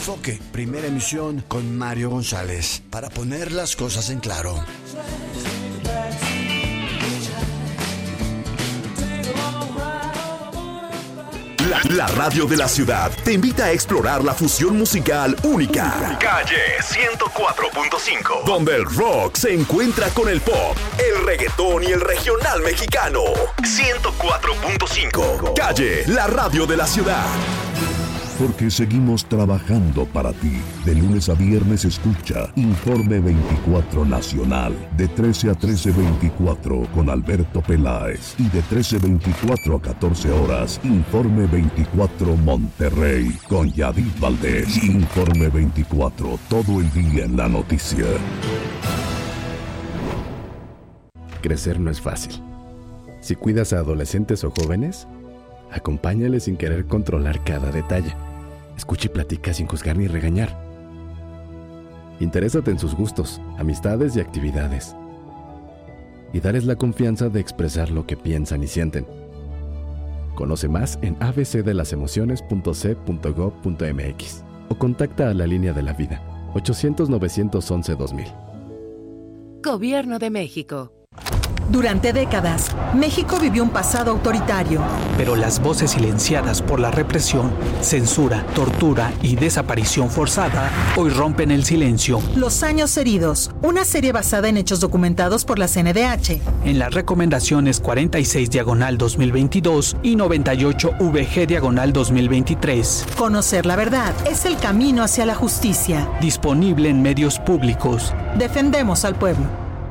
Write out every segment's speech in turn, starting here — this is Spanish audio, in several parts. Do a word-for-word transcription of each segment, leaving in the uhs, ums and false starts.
Enfoque, primera emisión con Mario González, para poner las cosas en claro. La, la radio de la ciudad te invita a explorar la fusión musical única. Calle ciento cuatro punto cinco, donde el rock se encuentra con el pop, el reggaetón y el regional mexicano. ciento cuatro punto cinco. Calle, la radio de la ciudad. Porque seguimos trabajando para ti. De lunes a viernes escucha Informe veinticuatro Nacional, de trece a trece veinticuatro con Alberto Peláez, y de trece veinticuatro a catorce horas, Informe veinticuatro Monterrey, con Yadid Valdés. Informe veinticuatro, todo el día en la noticia. Crecer no es fácil. Si cuidas a adolescentes o jóvenes, acompáñales sin querer controlar cada detalle. Escucha y platica sin juzgar ni regañar. Interésate en sus gustos, amistades y actividades. Y dales la confianza de expresar lo que piensan y sienten. Conoce más en a b c de las emociones punto c punto gob punto m x o contacta a la línea de la vida ochocientos, novecientos once, dos mil. Gobierno de México. Durante décadas, México vivió un pasado autoritario. Pero las voces silenciadas por la represión, censura, tortura y desaparición forzada hoy rompen el silencio. Los años heridos, una serie basada en hechos documentados por la C N D H. En las recomendaciones cuarenta y seis diagonal dos mil veintidós y noventa y ocho V G diagonal dos mil veintitrés. Conocer la verdad es el camino hacia la justicia. Disponible en medios públicos. Defendemos al pueblo.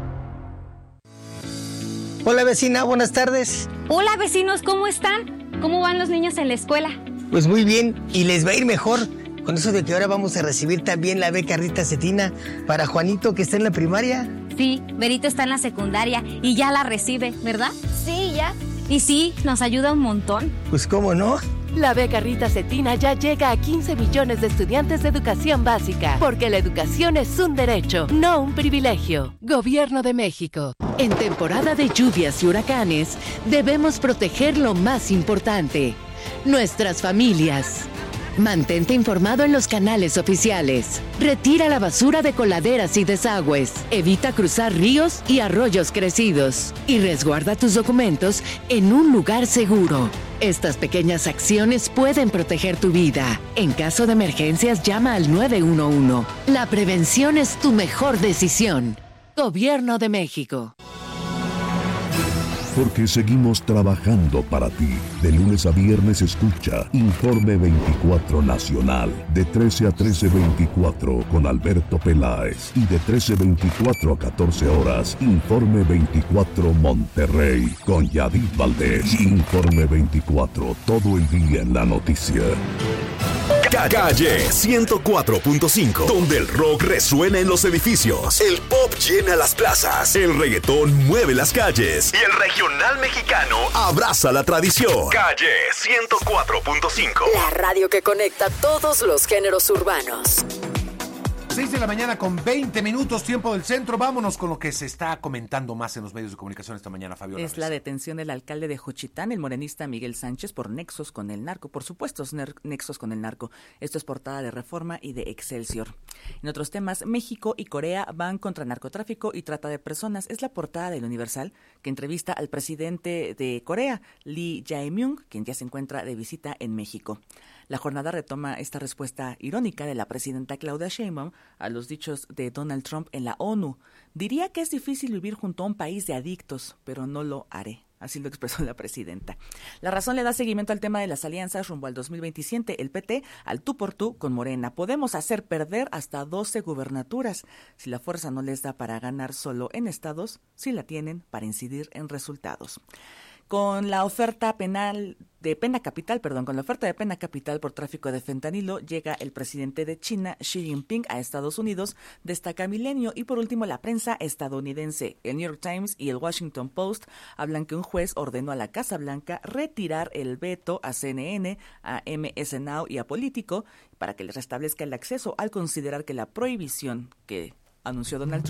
Hola vecina, buenas tardes. Hola vecinos, ¿cómo están? ¿Cómo van los niños en la escuela? Pues muy bien, y les va a ir mejor con eso de que ahora vamos a recibir también la beca Rita Cetina para Juanito, que está en la primaria. Sí, Berito está en la secundaria y ya la recibe, ¿verdad? Sí, ya. Y sí, nos ayuda un montón. Pues cómo no. La beca Rita Cetina ya llega a quince millones de estudiantes de educación básica, porque la educación es un derecho, no un privilegio. Gobierno de México. En temporada de lluvias y huracanes, debemos proteger lo más importante: nuestras familias. Mantente informado en los canales oficiales. Retira la basura de coladeras y desagües. Evita cruzar ríos y arroyos crecidos. Y resguarda tus documentos en un lugar seguro. Estas pequeñas acciones pueden proteger tu vida. En caso de emergencias, llama al nueve uno uno. La prevención es tu mejor decisión. Gobierno de México. Porque seguimos trabajando para ti. De lunes a viernes escucha Informe veinticuatro Nacional, de trece a trece veinticuatro con Alberto Peláez, y de trece veinticuatro a catorce horas, Informe veinticuatro Monterrey, con Yadid Valdés. Informe veinticuatro, todo el día en la noticia. Calle ciento cuatro punto cinco, donde el rock resuena en los edificios, el pop llena las plazas, el reggaetón mueve las calles y el regional mexicano abraza la tradición. Calle ciento cuatro punto cinco. La radio que conecta todos los géneros urbanos. seis de la mañana con veinte minutos, tiempo del centro. Vámonos con lo que se está comentando más en los medios de comunicación esta mañana, Fabiola. Es la detención del alcalde de Juchitán, el morenista Miguel Sánchez, por nexos con el narco. Por supuesto, nexos con el narco. Esto es portada de Reforma y de Excelsior. En otros temas, México y Corea van contra narcotráfico y trata de personas. Es la portada del Universal, que entrevista al presidente de Corea, Lee Jae-myung, quien ya se encuentra de visita en México. La jornada retoma esta respuesta irónica de la presidenta Claudia Sheinbaum a los dichos de Donald Trump en la ONU. Diría que es difícil vivir junto a un país de adictos, pero no lo haré. Así lo expresó la presidenta. La Razón le da seguimiento al tema de las alianzas rumbo al dos mil veintisiete. El P T al tú por tú con Morena. Podemos hacer perder hasta doce gubernaturas. Si la fuerza no les da para ganar solo en estados, sí la tienen para incidir en resultados. Con la oferta penal de pena capital, perdón, con la oferta de pena capital por tráfico de fentanilo, llega el presidente de China, Xi Jinping, a Estados Unidos, destaca Milenio. Y por último, la prensa estadounidense. El New York Times y el Washington Post hablan que un juez ordenó a la Casa Blanca retirar el veto a C N N, a M S Now y a Político para que les restablezca el acceso, al considerar que la prohibición que anunció Donald Trump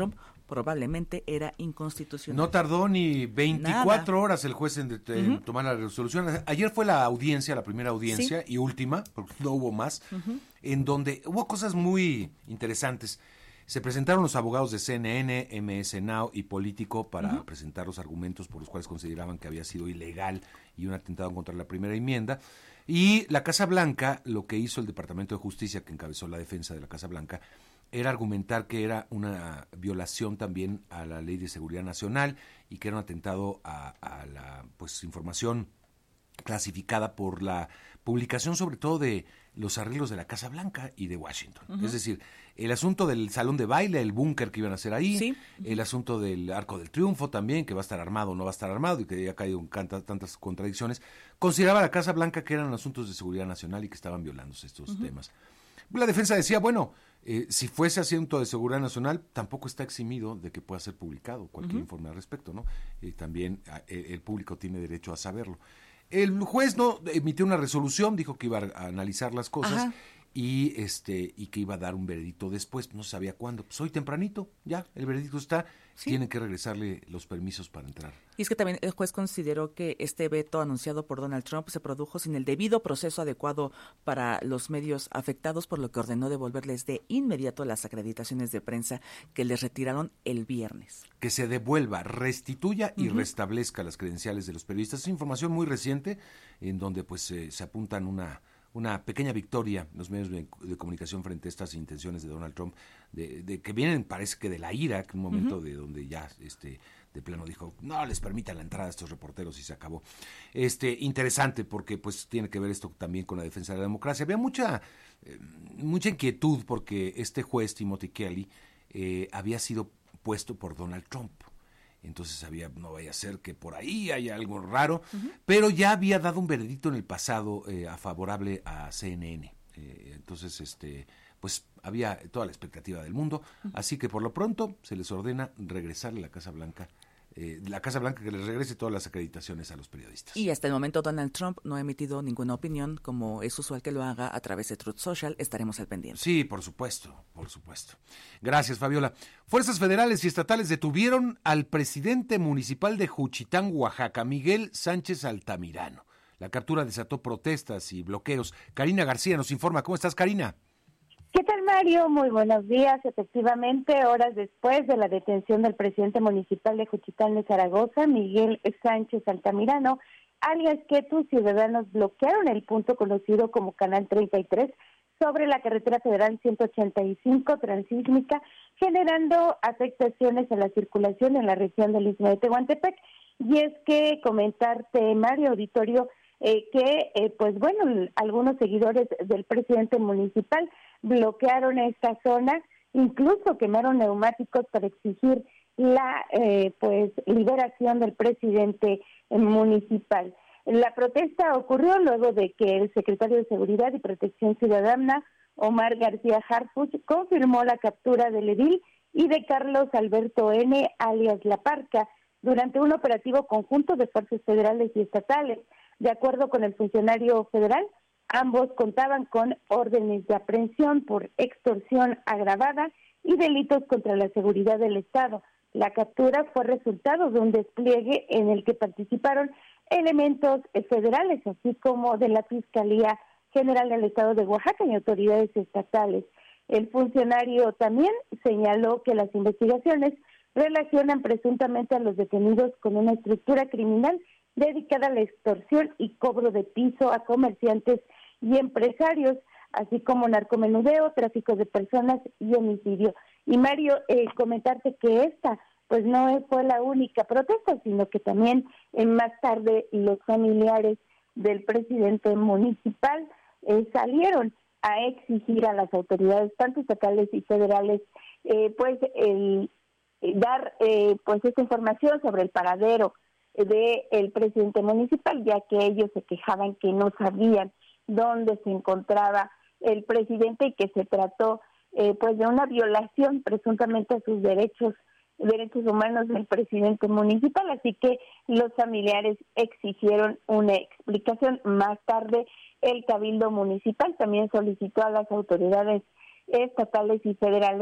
probablemente era inconstitucional. No tardó ni veinticuatro Nada. horas el juez en, de, en uh-huh. tomar la resolución. Ayer fue la audiencia, la primera audiencia sí. y última, porque no hubo más, uh-huh. en donde hubo cosas muy interesantes. Se presentaron los abogados de C N N, M S Now y Político para uh-huh. presentar los argumentos por los cuales consideraban que había sido ilegal y un atentado contra la primera enmienda. Y la Casa Blanca, lo que hizo el Departamento de Justicia, que encabezó la defensa de la Casa Blanca, era argumentar que era una violación también a la Ley de Seguridad Nacional y que era un atentado a, a la pues información clasificada por la publicación sobre todo de los arreglos de la Casa Blanca y de Washington. Uh-huh. Es decir, el asunto del salón de baile, el búnker que iban a hacer ahí, sí. el asunto del Arco del Triunfo también, que va a estar armado o no va a estar armado y que ya ha caído en canta, tantas contradicciones, consideraba la Casa Blanca que eran asuntos de seguridad nacional y que estaban violándose estos uh-huh. temas. La defensa decía, bueno, eh, si fuese asunto de seguridad nacional, tampoco está eximido de que pueda ser publicado cualquier uh-huh. informe al respecto, ¿no? Y también eh, el público tiene derecho a saberlo. El juez no emitió una resolución, dijo que iba a analizar las cosas Ajá. y este y que iba a dar un veredicto después, no sabía cuándo. Pues hoy tempranito, ya, el veredicto está, sí. tienen que regresarle los permisos para entrar. Y es que también el juez consideró que este veto anunciado por Donald Trump se produjo sin el debido proceso adecuado para los medios afectados, por lo que ordenó devolverles de inmediato las acreditaciones de prensa que les retiraron el viernes. Que se devuelva, restituya y uh-huh. restablezca las credenciales de los periodistas. Es información muy reciente en donde pues eh, se apuntan una una pequeña victoria en los medios de, de comunicación frente a estas intenciones de Donald Trump, de, de que vienen, parece que de la ira, que un momento uh-huh. de donde ya este de plano dijo, no les permitan la entrada a estos reporteros y se acabó. Este interesante porque pues tiene que ver esto también con la defensa de la democracia. Había mucha eh, mucha inquietud porque este juez Timothy Kelly eh, había sido puesto por Donald Trump. Entonces había, no vaya a ser que por ahí haya algo raro, uh-huh. pero ya había dado un veredicto en el pasado eh, a favorable a C N N. Eh, entonces, este, pues había toda la expectativa del mundo, uh-huh. así que por lo pronto se les ordena regresarle a la Casa Blanca, eh, la Casa Blanca que les regrese todas las acreditaciones a los periodistas. Y hasta el momento Donald Trump no ha emitido ninguna opinión, como es usual que lo haga a través de Truth Social. Estaremos al pendiente. Sí, por supuesto, por supuesto. Gracias, Fabiola. Fuerzas federales y estatales detuvieron al presidente municipal de Juchitán, Oaxaca, Miguel Sánchez Altamirano. La captura desató protestas y bloqueos. Karina García nos informa. ¿Cómo estás, Karina? ¿Qué tal, Mario? Muy buenos días. Efectivamente, horas después de la detención del presidente municipal de Juchitán de Zaragoza, Miguel Sánchez Altamirano, alias Ketu, ciudadanos bloquearon el punto conocido como Canal treinta y tres sobre la carretera federal ciento ochenta y cinco transísmica, generando afectaciones a la circulación en la región del Istmo de Tehuantepec. Y es que comentarte, Mario, auditorio, eh, que, eh, pues bueno, algunos seguidores del presidente municipal bloquearon esta zona, incluso quemaron neumáticos para exigir la eh, pues liberación del presidente municipal. La protesta ocurrió luego de que el secretario de Seguridad y Protección Ciudadana, Omar García Harfuch, confirmó la captura del edil y de Carlos Alberto N., alias La Parca, durante un operativo conjunto de fuerzas federales y estatales. De acuerdo con el funcionario federal, ambos contaban con órdenes de aprehensión por extorsión agravada y delitos contra la seguridad del Estado. La captura fue resultado de un despliegue en el que participaron elementos federales, así como de la Fiscalía General del Estado de Oaxaca y autoridades estatales. El funcionario también señaló que las investigaciones relacionan presuntamente a los detenidos con una estructura criminal dedicada a la extorsión y cobro de piso a comerciantes y empresarios, así como narcomenudeo, tráfico de personas y homicidio. Y Mario, eh, comentarte que esta pues no fue la única protesta, sino que también eh, más tarde los familiares del presidente municipal eh, salieron a exigir a las autoridades, tanto estatales y federales, eh, pues el eh, dar eh, pues esta información sobre el paradero de el presidente municipal, ya que ellos se quejaban que no sabían dónde se encontraba el presidente y que se trató eh, pues de una violación presuntamente a sus derechos derechos humanos del presidente municipal, así que los familiares exigieron una explicación. Más tarde, el Cabildo Municipal también solicitó a las autoridades estatales y federales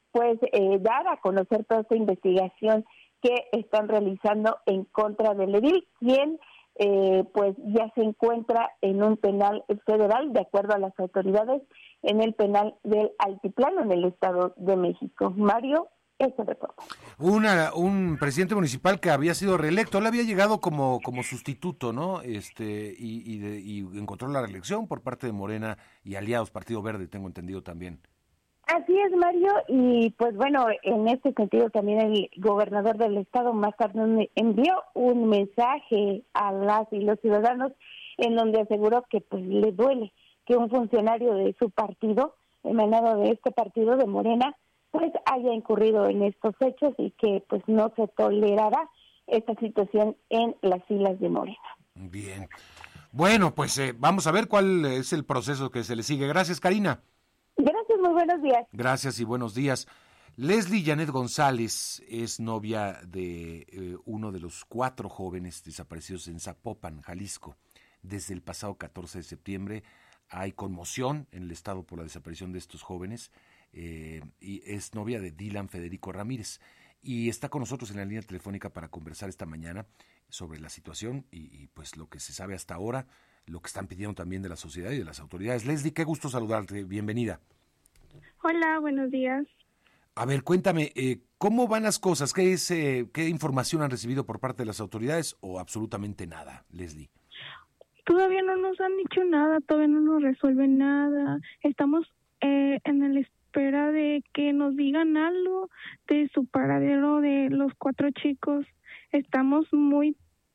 pues eh, dar a conocer toda esta investigación que están realizando en contra del edil, quien eh, pues ya se encuentra en un penal federal, de acuerdo a las autoridades, en el penal del Altiplano, en el Estado de México. Mario, ese reporte. Una, un presidente municipal que había sido reelecto, él había llegado como, como sustituto, ¿no? Este, y, y, de, y encontró la reelección por parte de Morena y aliados, Partido Verde, tengo entendido también. Así es, Mario, y pues bueno, en este sentido también el gobernador del estado, más tarde, envió un mensaje a las y los ciudadanos en donde aseguró que pues le duele que un funcionario de su partido, emanado de este partido de Morena, pues haya incurrido en estos hechos y que pues no se tolerará esta situación en las filas de Morena. Bien. Bueno, pues eh, vamos a ver cuál es el proceso que se le sigue. Gracias, Karina. Gracias, muy buenos días. Gracias y buenos días. Leslie Janet González es novia de eh, uno de los cuatro jóvenes desaparecidos en Zapopan, Jalisco. Desde el pasado catorce de septiembre hay conmoción en el estado por la desaparición de estos jóvenes eh, y es novia de Dylan Federico Ramírez. Y está con nosotros en la línea telefónica para conversar esta mañana sobre la situación y, y pues lo que se sabe hasta ahora, lo que están pidiendo también de la sociedad y de las autoridades. Leslie, qué gusto saludarte, bienvenida. Hola, buenos días. A ver, cuéntame, eh, ¿cómo van las cosas? ¿Qué es, eh, qué información han recibido por parte de las autoridades o absolutamente nada, Leslie? Todavía no nos han dicho nada, todavía no nos resuelven nada. Estamos eh, en la espera de que nos digan algo de su paradero de los cuatro chicos. Estamos muy,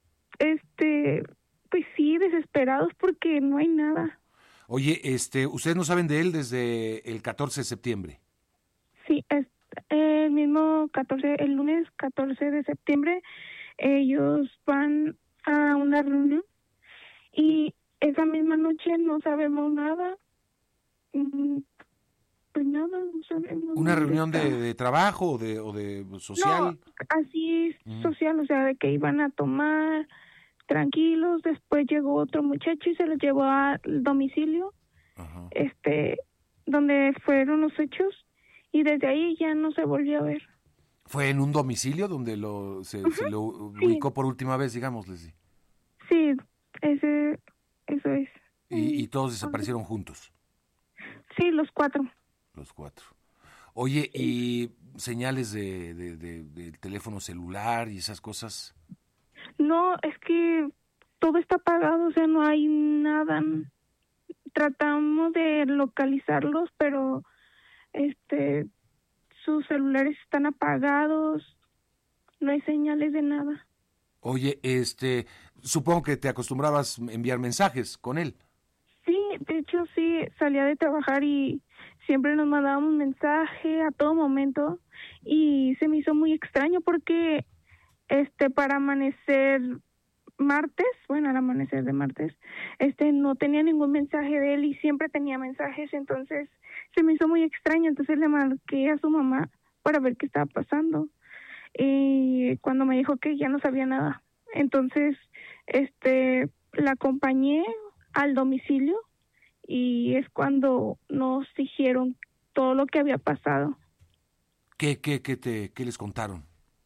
este, pues sí, desesperados porque no hay nada. Oye, este, ¿ustedes no saben de él desde el catorce de septiembre? Sí, es el mismo catorce, el lunes catorce de septiembre, ellos van a una reunión y esa misma noche no sabemos nada, pues nada, no sabemos. ¿Una reunión de, de trabajo o de, o de social? No, así es, mm. social, o sea, de que iban a tomar tranquilos, después llegó otro muchacho y se los llevó al domicilio, ajá, este, donde fueron los hechos. Y desde ahí ya no se volvió a ver. ¿Fue en un domicilio donde lo se, uh-huh. se lo ubicó sí. por última vez, digamos, Leslie? Sí, ese, eso es. ¿Y, y todos desaparecieron uh-huh. juntos? Sí, los cuatro. Los cuatro. Oye, ¿y señales de, de, de, de teléfono celular y esas cosas? No, es que todo está apagado, o sea, no hay nada. Tratamos de localizarlos, pero... este sus celulares están apagados, no hay señales de nada. Oye, este, supongo que te acostumbrabas a enviar mensajes con él. Sí, de hecho sí, salía de trabajar y siempre nos mandábamos mensaje a todo momento y se me hizo muy extraño porque este para amanecer martes, bueno, al amanecer de martes, este no tenía ningún mensaje de él y siempre tenía mensajes, entonces se me hizo muy extraño, entonces le marqué a su mamá para ver qué estaba pasando. Y cuando me dijo que ya no sabía nada, entonces este la acompañé al domicilio y es cuando nos dijeron todo lo que había pasado. ¿Qué qué qué te qué les contaron?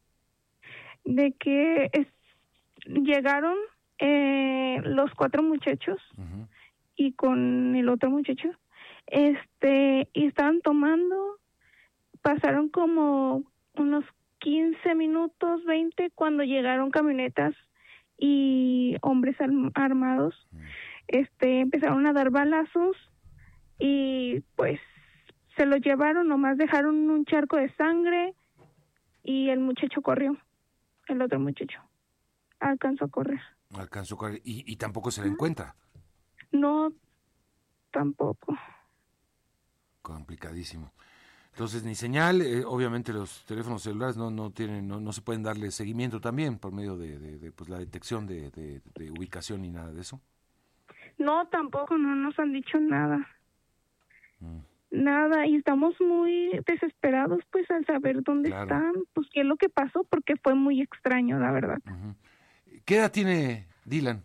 De que es, llegaron eh, los cuatro muchachos uh-huh. y con el otro muchacho este y estaban tomando, pasaron como unos quince minutos, veinte, cuando llegaron camionetas y hombres armados, este empezaron a dar balazos y pues se los llevaron, nomás dejaron un charco de sangre y el muchacho corrió, el otro muchacho alcanzó a correr. Alcanzó a correr y, y tampoco se le encuentra. No, tampoco. Complicadísimo. Entonces, ni señal, eh, obviamente los teléfonos celulares no no tienen no, no se pueden darle seguimiento también por medio de, de, de pues la detección de, de, de ubicación ni nada de eso. No, tampoco, no nos han dicho nada. Mm. Nada, y estamos muy desesperados pues al saber dónde claro. están, pues qué es lo que pasó, porque fue muy extraño, la verdad. Uh-huh. ¿Qué edad tiene Dylan?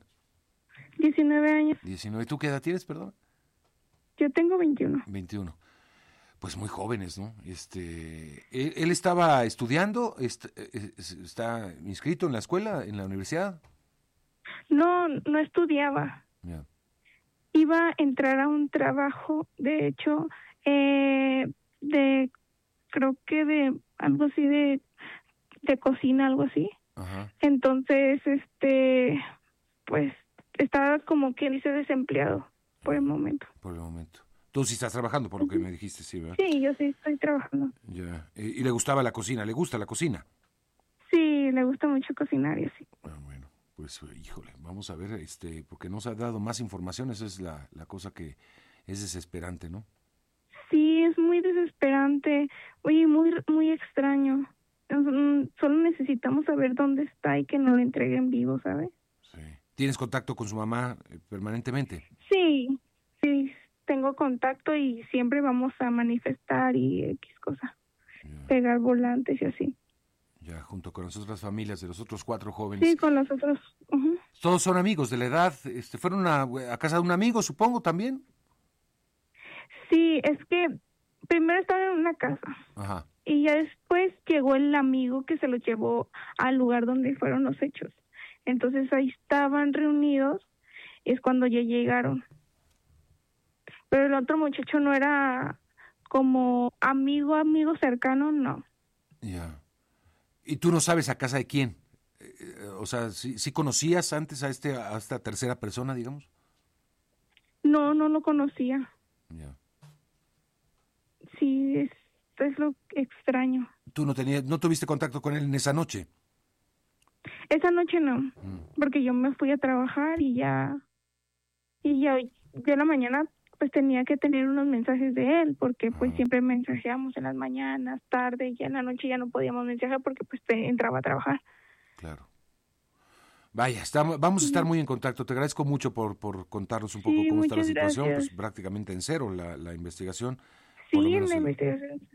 diecinueve años. diecinueve. ¿Y tú qué edad tienes, perdón? Yo tengo veintiuno. veintiuno. pues muy jóvenes, ¿no? Este, él, él estaba estudiando, está, está inscrito en la escuela, en la universidad. No, no estudiaba. Yeah. Iba a entrar a un trabajo, de hecho, eh, de, creo que de algo así de, de cocina, algo así. Ajá. Entonces, este, pues, estaba como quien dice desempleado por el momento. Por el momento. Tú sí estás trabajando, por lo que me dijiste, sí, ¿verdad? Sí, yo sí estoy trabajando. Ya. ¿Y le gustaba la cocina? ¿Le gusta la cocina? Sí, le gusta mucho cocinar y así. Ah, bueno, pues, híjole, vamos a ver, este, porque nos ha dado más información, esa es la, la cosa que es desesperante, ¿no? Sí, es muy desesperante, oye, muy, muy extraño. Solo necesitamos saber dónde está y que no lo entreguen vivo, ¿sabes? Sí. ¿Tienes contacto con su mamá eh, permanentemente? Sí, sí, tengo contacto y siempre vamos a manifestar y X cosa, yeah. Pegar volantes y así. Ya, junto con las otras familias de los otros cuatro jóvenes. Sí, con los otros. Uh-huh. Todos son amigos de la edad, este, ¿fueron a, a casa de un amigo, supongo, también? Sí, es que primero estaban en una casa. Ajá. Y ya después llegó el amigo que se los llevó al lugar donde fueron los hechos. Entonces ahí estaban reunidos, y es cuando ya llegaron. Pero el otro muchacho no era como amigo, amigo cercano, no. Ya. ¿Y tú no sabes a casa de quién? Eh, o sea, ¿sí, sí conocías antes a este a esta tercera persona, digamos? No, no lo conocía. Ya. Sí, es, es lo extraño. ¿Tú no tenías, no tuviste contacto con él en esa noche? Esa noche no, Mm. porque yo me fui a trabajar y ya, y ya, yo en la mañana pues tenía que tener unos mensajes de él, porque pues Ah. siempre mensajeamos en las mañanas, tarde, y ya en la noche ya no podíamos mensajear porque pues te entraba a trabajar. Claro. Vaya, estamos, vamos a estar muy en contacto. Te agradezco mucho por, por contarnos un poco Sí, cómo está la muchas situación. gracias. Pues prácticamente en cero la, la investigación. Sí, Por lo menos la el- investigación.